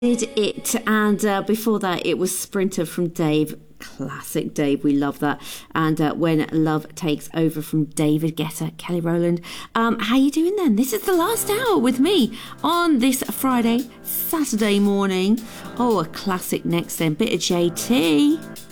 Did it, and before that it was Sprinter from Dave. Classic Dave, we love that. And When Love Takes Over from David Guetta, Kelly Rowland. How you doing then? This is the last hour with me on this Saturday morning. Oh, a classic next then, bit of JT.